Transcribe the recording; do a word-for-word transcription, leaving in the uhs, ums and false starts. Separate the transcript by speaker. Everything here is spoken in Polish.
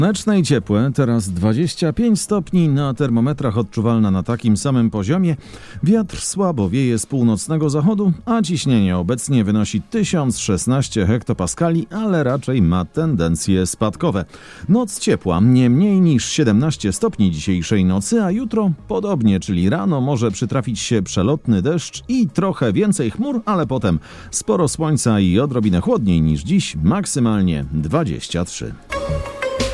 Speaker 1: Słoneczne i ciepłe, teraz dwadzieścia pięć stopni, na termometrach odczuwalna na takim samym poziomie. Wiatr słabo wieje z północnego zachodu, a ciśnienie obecnie wynosi tysiąc szesnaście hektopaskali, ale raczej ma tendencje spadkowe. Noc ciepła, nie mniej niż siedemnaście stopni dzisiejszej nocy, a jutro podobnie, czyli rano może przytrafić się przelotny deszcz i trochę więcej chmur, ale potem sporo słońca i odrobinę chłodniej niż dziś, maksymalnie dwadzieścia trzy.